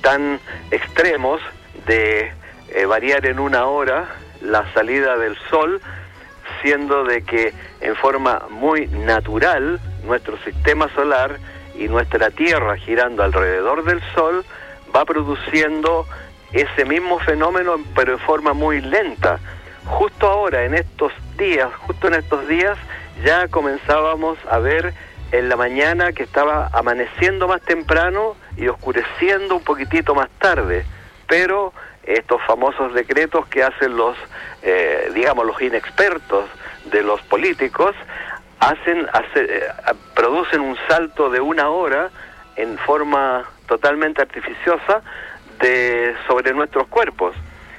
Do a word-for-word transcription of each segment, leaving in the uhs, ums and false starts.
tan extremos de eh, variar en una hora la salida del sol, siendo de que en forma muy natural nuestro sistema solar y nuestra Tierra girando alrededor del sol va produciendo ese mismo fenómeno, pero en forma muy lenta. Justo ahora, en estos días, justo en estos días, ya comenzábamos a ver en la mañana que estaba amaneciendo más temprano y oscureciendo un poquitito más tarde, pero estos famosos decretos que hacen los, eh, digamos, los inexpertos de los políticos, hacen, hace, eh, producen un salto de una hora en forma totalmente artificiosa de sobre nuestros cuerpos.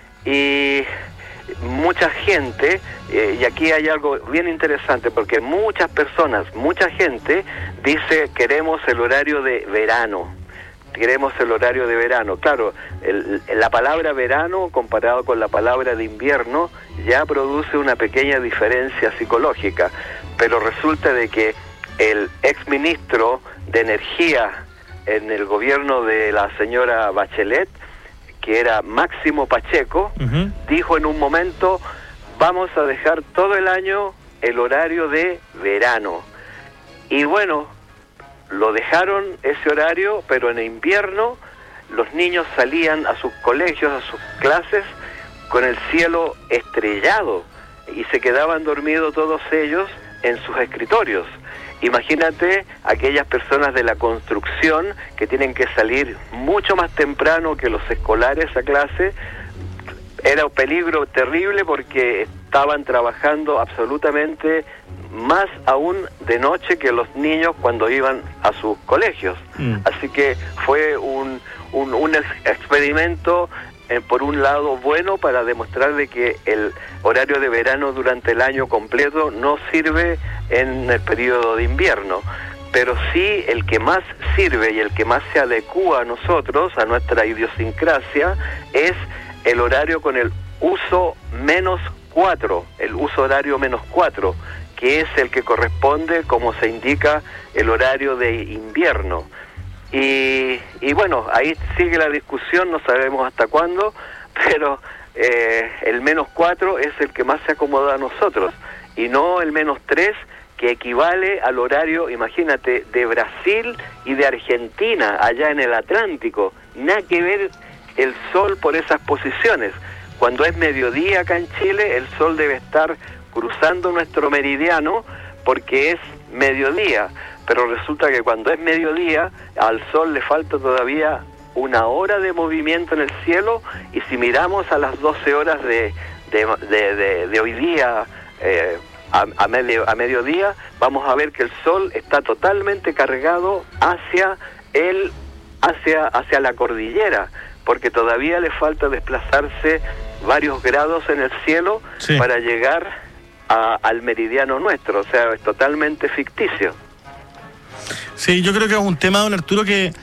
Y mucha gente, eh, y aquí hay algo bien interesante, porque muchas personas, mucha gente dice queremos el horario de verano, queremos el horario de verano. Claro, el, la palabra verano comparado con la palabra de invierno ya produce una pequeña diferencia psicológica, pero resulta de que el exministro de Energía en el gobierno de la señora Bachelet, que era Máximo Pacheco, uh-huh. dijo en un momento, vamos a dejar todo el año el horario de verano. Y bueno, lo dejaron ese horario, pero en invierno los niños salían a sus colegios, a sus clases, con el cielo estrellado, y se quedaban dormidos todos ellos en sus escritorios. Imagínate aquellas personas de la construcción que tienen que salir mucho más temprano que los escolares a clase. Era un peligro terrible porque estaban trabajando absolutamente más aún de noche que los niños cuando iban a sus colegios. Mm. Así que fue un, un, un experimento, eh, por un lado bueno, para demostrar de que el horario de verano durante el año completo no sirve en el periodo de invierno, pero sí el que más sirve y el que más se adecúa a nosotros, a nuestra idiosincrasia, es el horario con el uso menos cuatro, el uso horario menos cuatro, que es el que corresponde, como se indica, el horario de invierno. Y, y bueno, ahí sigue la discusión, no sabemos hasta cuándo, pero eh, el menos cuatro es el que más se acomoda a nosotros, y no el menos tres, que equivale al horario, imagínate, de Brasil y de Argentina, allá en el Atlántico. Nada que ver el sol por esas posiciones. Cuando es mediodía acá en Chile, el sol debe estar cruzando nuestro meridiano porque es mediodía, pero resulta que cuando es mediodía, al sol le falta todavía una hora de movimiento en el cielo, y si miramos a las doce horas de, de, de, de, de hoy día, eh, A, a, medio, a mediodía, vamos a ver que el sol está totalmente cargado hacia el, hacia, hacia la cordillera, porque todavía le falta desplazarse varios grados en el cielo, sí, para llegar a, al meridiano nuestro. O sea, es totalmente ficticio. Sí, yo creo que es un tema, don Arturo, que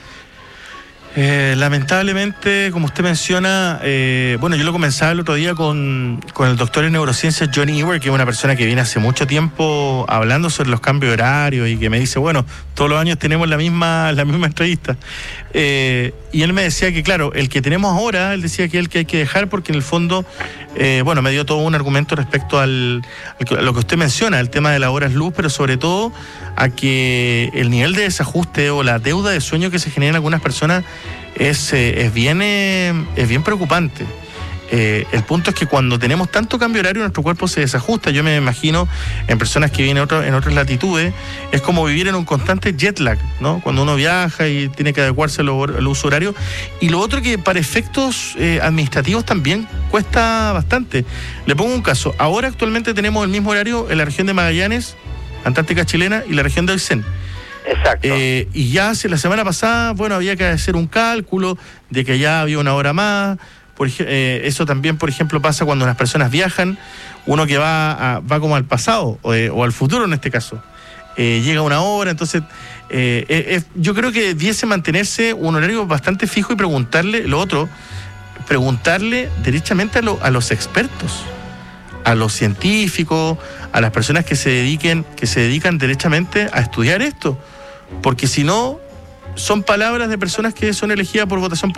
Eh, lamentablemente, como usted menciona, eh, bueno, yo lo comenzaba el otro día con, con el doctor en neurociencias Johnny Ewer, que es una persona que viene hace mucho tiempo hablando sobre los cambios horarios y que me dice, bueno, todos los años tenemos la misma, la misma entrevista. Eh, y él me decía que, claro, el que tenemos ahora, él decía que es el que hay que dejar porque en el fondo, eh, bueno, me dio todo un argumento respecto al, al, a lo que usted menciona, el tema de las horas luz, pero sobre todo a que el nivel de desajuste o la deuda de sueño que se genera en algunas personas es, eh, es, bien, eh, es bien preocupante. Eh, el punto es que cuando tenemos tanto cambio horario, nuestro cuerpo se desajusta. Yo me imagino en personas que viven otro, en otras latitudes, es como vivir en un constante jet lag, ¿no? Cuando uno viaja y tiene que adecuarse al, al uso horario. Y lo otro que para efectos eh, administrativos también cuesta bastante. Le pongo un caso. Ahora actualmente tenemos el mismo horario en la región de Magallanes, Antártica chilena, y la región de Aysén. Exacto. Eh, y ya hace la semana pasada, bueno, había que hacer un cálculo de que ya había una hora más. Por, eh, eso también, por ejemplo, pasa cuando las personas viajan, uno que va a, va como al pasado o, eh, o al futuro en este caso, eh, llega una hora, entonces eh, eh, yo creo que debiese mantenerse un horario bastante fijo y preguntarle, lo otro, preguntarle derechamente a, lo, a los expertos, a los científicos, a las personas que se dediquen, que se dedican derechamente a estudiar esto, porque si no, son palabras de personas que son elegidas por votación popular.